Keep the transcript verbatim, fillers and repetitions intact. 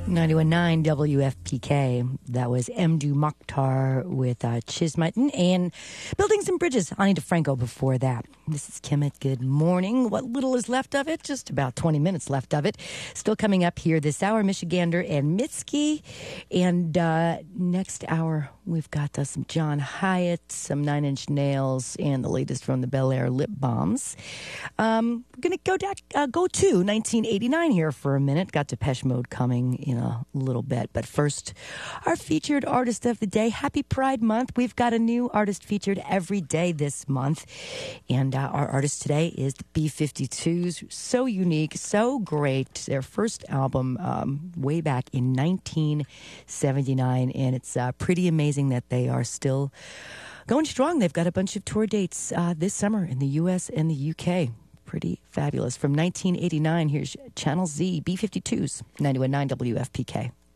ninety-one point nine W F P K. That was Mdu Mokhtar with uh, Chismutton and Buildings and Bridges. Ani DeFranco before that. This is Kemet. Good morning. What little is left of it? Just about twenty minutes left of it. Still coming up here this hour, Michigander and Mitski. And uh, next hour, we've got uh, some John Hyatt, some Nine Inch Nails, and the latest from the Bel Air Lip Bombs. Um, we're going to go back, uh, go to nineteen eighty-nine here for a minute. Got Depeche Mode coming in a little bit. But first, our featured artist of the day. Happy Pride Month. We've got a new artist featured every day this month. And uh, our artist today is the B fifty-twos. So unique, so great. Their first album um, way back in nineteen seventy-nine. And it's uh, pretty amazing that they are still going strong. They've got a bunch of tour dates uh, this summer in the U S and the U K. Pretty fabulous. From nineteen eighty-nine, here's Channel Z, B fifty-twos, ninety-one point nine W F P K.